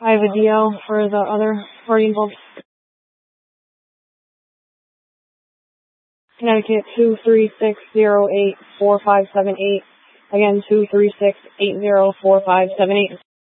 I have a DL for the other party involved. Connecticut 236084578. Again, 236804578.